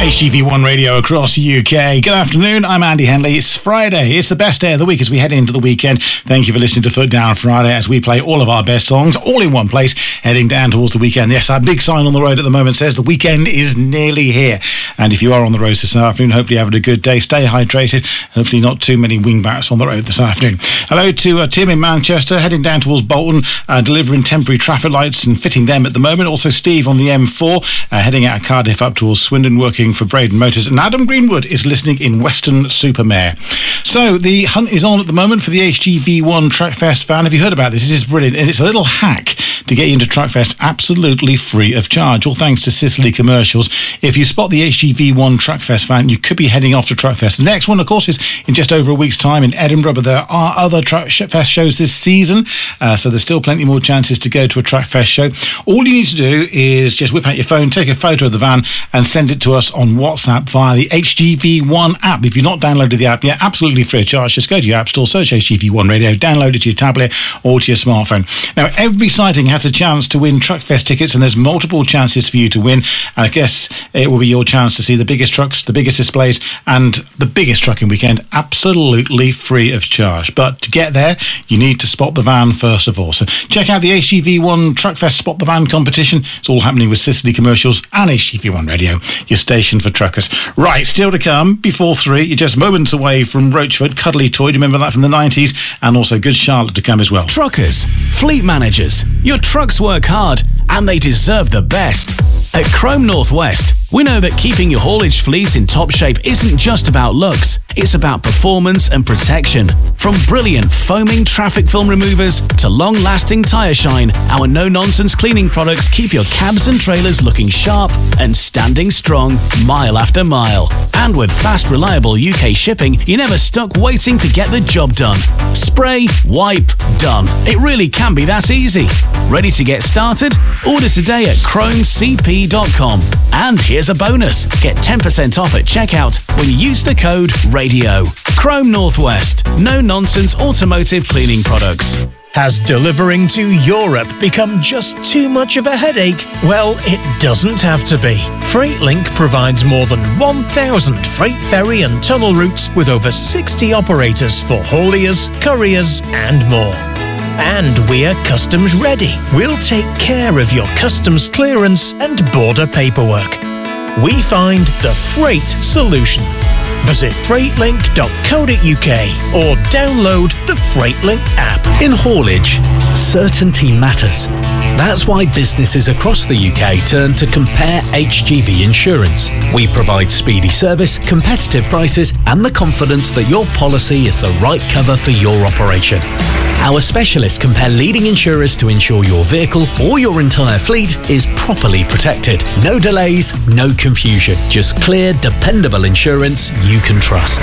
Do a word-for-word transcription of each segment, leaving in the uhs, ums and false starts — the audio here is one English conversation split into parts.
H G V one Radio across the U K. Good afternoon, I'm Andy Henley. It's Friday. It's the best day of the week as we head into the weekend. Thank you for listening to Foot Down Friday as we play all of our best songs, all in one place, heading down towards the weekend. Yes, our big sign on the road at the moment says the weekend is nearly here. And if you are on the road this afternoon, hopefully having a good day, stay hydrated. Hopefully not too many wingbacks on the road this afternoon. Hello to uh, Tim in Manchester, heading down towards Bolton, uh, delivering temporary traffic lights and fitting them at the moment. Also Steve on the M four, uh, heading out of Cardiff up towards Swindon, working for Braden Motors. And Adam Greenwood is listening in Weston-super-Mare. So the hunt is on at the moment for the H G V one Truckfest van. Have you heard about this? This is brilliant. It's a little hack to get you into Truckfest absolutely free of charge, all thanks to Sicily Commercials. If you spot the H G V one Truckfest van, you could be heading off to Truckfest. The next one, of course, is in just over a week's time in Edinburgh, but there are other Truckfest shows this season, uh, so there's still plenty more chances to go to a Truckfest show. All you need to do is just whip out your phone, take a photo of the van, and send it to us on WhatsApp via the H G V one app. If you've not downloaded the app yet, absolutely free of charge. Just go to your app store, search H G V one Radio, download it to your tablet or to your smartphone. Now, every sighting has a chance to win Truckfest tickets, and there's multiple chances for you to win. And I guess it will be your chance to see the biggest trucks, the biggest displays, and the biggest trucking weekend absolutely free of charge. But to get there, you need to spot the van first of all. So check out the H G V one Truckfest Spot the Van competition. It's all happening with Sicily Commercials and H G V one Radio, your station for truckers. Right, still to come before three. You're just moments away from Roachford, Cuddly Toy. Do you remember that from the nineties? And also Good Charlotte to come as well. Truckers, fleet managers, your trucks work hard and they deserve the best. At Chrome Northwest, we know that keeping your haulage fleet in top shape isn't just about looks, it's about performance and protection. From brilliant foaming traffic film removers to long-lasting tyre shine, our no-nonsense cleaning products keep your cabs and trailers looking sharp and standing strong mile after mile. And with fast, reliable U K shipping, you're never stuck waiting to get the job done. Spray, wipe, done. It really can be that easy. Ready to get started? Order today at chrome c p dot com. And here's a bonus. Get ten percent off at checkout when you use the code RADIO. Chrome Northwest. No-nonsense automotive cleaning products. Has delivering to Europe become just too much of a headache? Well, it doesn't have to be. FreightLink provides more than one thousand freight ferry and tunnel routes with over sixty operators for hauliers, couriers and more. And we're customs ready. We'll take care of your customs clearance and border paperwork. We find the freight solution. Visit freightlink dot co dot U K or download the FreightLink app. In haulage, certainty matters. That's why businesses across the U K turn to Compare H G V Insurance. We provide speedy service, competitive prices, and the confidence that your policy is the right cover for your operation. Our specialists compare leading insurers to ensure your vehicle or your entire fleet is properly protected. No delays, no confusion. Just clear, dependable insurance you can trust.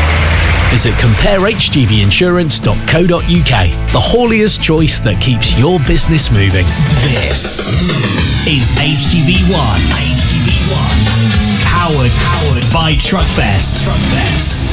Visit compare h g v insurance dot co dot U K, the haulier's choice that keeps your business moving. This is H G V one. H G V one. Powered, powered by Truckfest. Truckfest.